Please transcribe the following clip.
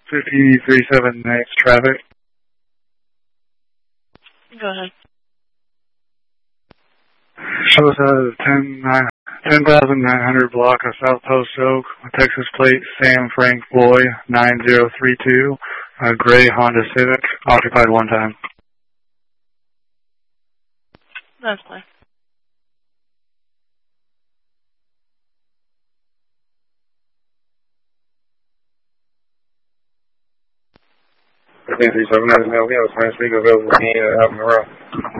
53-7 next traffic. Go ahead. Shows us 10,900 block of South Post Oak, Texas plate Sam Frank Boy 9032, gray Honda Civic, occupied one time. That's fine. We have a Spanish speaker available at Alton Road.